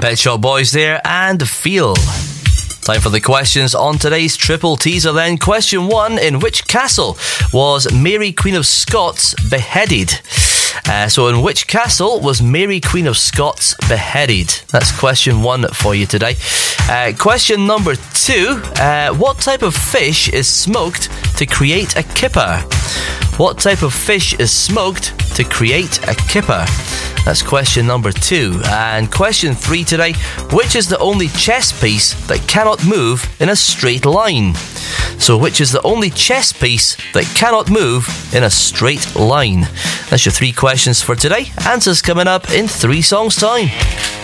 Pet Shop Boys there, and Feel. Time for the questions on today's Triple Teaser then. Question 1. In which castle was Mary Queen of Scots beheaded? So in which castle was Mary Queen of Scots beheaded? That's question 1 for you today. Question number 2. What type of fish is smoked to create a kipper? What type of fish is smoked to create a kipper? That's question number 2. And question 3 today. Which is the only chess piece that cannot move in a straight line? So which is the only chess piece that cannot move in a straight line? That's your 3 questions for today. Answers coming up in 3 songs' time.